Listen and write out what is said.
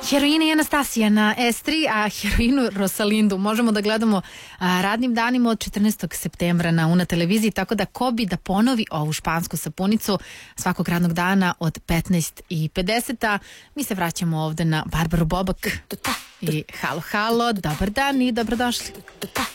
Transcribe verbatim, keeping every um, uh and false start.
Heroina i Anastasija na S tri, a heroinu Rosalindu možemo da gledamo a, radnim danima od četrnaestog septembra na Una televiziji, tako da ko bi da ponovi ovu špansku sapunicu svakog radnog dana od petnaest i pedeset. Mi se vraćamo ovde na Barbaru Bobak i halo halo, dobar dan i dobrodošli.